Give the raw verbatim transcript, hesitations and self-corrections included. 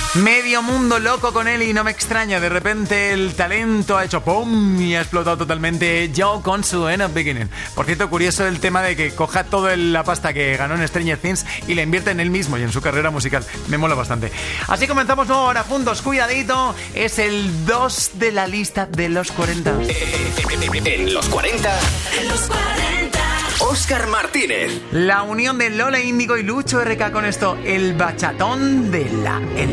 Medio mundo loco con él y no me extraña. De repente el talento ha hecho ¡pum! Y ha explotado totalmente Joe con su End of Beginning. Por cierto, curioso el tema de que coja toda la pasta que ganó en Stranger Things y la invierte en él mismo y en su carrera musical. Me mola bastante. Así comenzamos nuevo ahora juntos. Cuidadito, es el dos de la lista de los cuarenta. En los cuarenta. En los cuarenta. Óscar Martínez. La unión de Lola Índigo y Lucho R K con esto, el bachatón de la